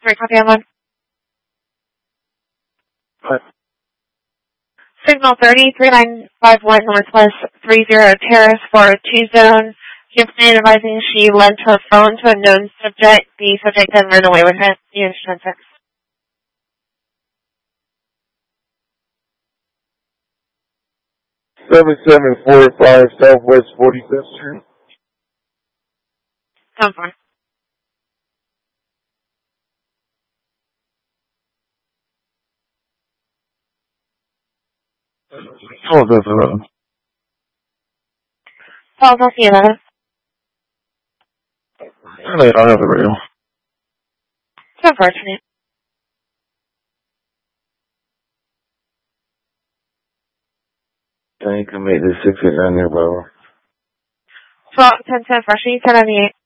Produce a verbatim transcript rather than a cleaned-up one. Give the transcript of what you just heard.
Three copy on one. What? Signal thirty, three nine five one Northwest three zero Terrace for two zone. Gibson advising she lent her phone to a known subject. The subject then ran away with it. Unit ten six. seven seven four five Southwest forty-fifth Street. Come on. Philadelphia eleven. Philadelphia eleven. I don't have the radio. It's unfortunate. I think I can make this six eight nine here, bro. twelve ten ten Freshie, ten ninety-eight.